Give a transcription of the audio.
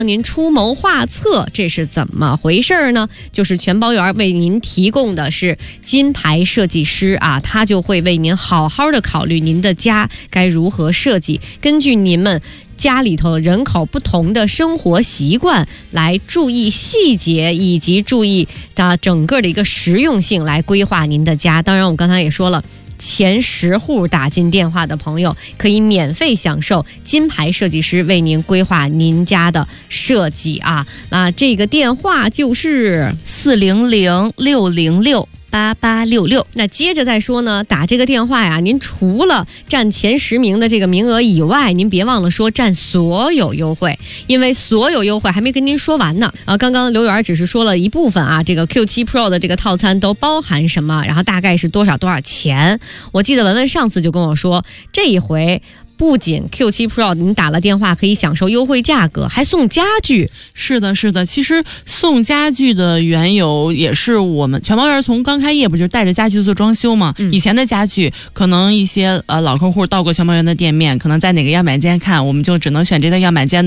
您出谋划策，这是怎么回事呢？就是全包园为您提供的是金牌设计师啊，他就会为您好好的考虑您的家该如何设计，根据您们家里头人口不同的生活习惯来注意细节，以及注意整个的一个实用性来规划您的家。当然我刚才也说了，前10户打进电话的朋友可以免费享受金牌设计师为您规划您家的设计啊。那这个电话就是 400-606-8866。 那接着再说呢，打这个电话呀，您除了占前10名的这个名额以外，您别忘了说占所有优惠，因为所有优惠还没跟您说完呢。刚刚刘媛只是说了一部分啊，这个 Q7 Pro 的这个套餐都包含什么，然后大概是多少钱。我记得文文上次就跟我说，这一回不仅 Q7 Pro 您打了电话可以享受优惠价格，还送家具。 是的，其实送家具的缘由也是我们全包园从刚开业不就是带着家具做装修吗？以前的家具可能一些老客户到过全包园的店面，可能在哪个样板间看，我们就只能选这个样板间